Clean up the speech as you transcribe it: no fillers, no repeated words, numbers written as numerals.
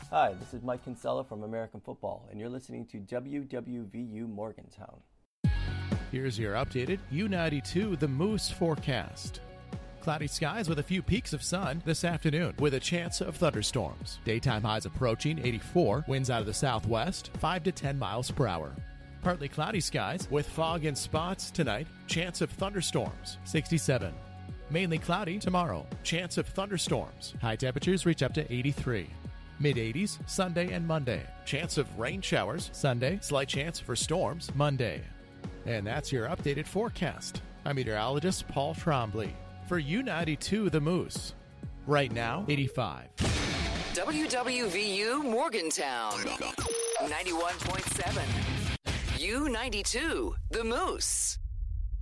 Hi, this is Mike Kinsella from American Football, and you're listening to WWVU Morgantown. Here's your updated U92 The Moose forecast. Cloudy skies with a few peaks of sun this afternoon with a chance of thunderstorms. Daytime highs approaching 84, winds out of the southwest, 5 to 10 miles per hour. Partly cloudy skies with fog in spots tonight, chance of thunderstorms, 67. Mainly cloudy tomorrow, chance of thunderstorms. High temperatures reach up to 83. Mid-80s Sunday and Monday. Chance of rain showers Sunday, slight chance for storms Monday. And that's your updated forecast. I'm meteorologist Paul Trombley for U92 The Moose. Right now, 85. WWVU Morgantown, 91.7. U92 The Moose.